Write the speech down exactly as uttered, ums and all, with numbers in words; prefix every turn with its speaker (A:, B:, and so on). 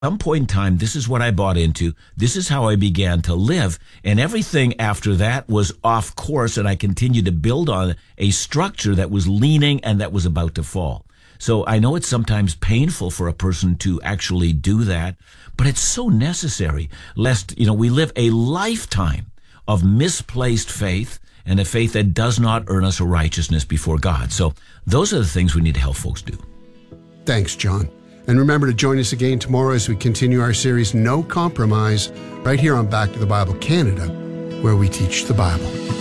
A: some point in time, this is what I bought into. This is how I began to live. And everything after that was off course, and I continued to build on a structure that was leaning and that was about to fall. So I know it's sometimes painful for a person to actually do that, but it's so necessary, lest, you know, we live a lifetime of misplaced faith and a faith that does not earn us a righteousness before God. So those are the things we need to help folks do.
B: Thanks, John. And remember to join us again tomorrow as we continue our series, No Compromise, right here on Back to the Bible Canada, where we teach the Bible.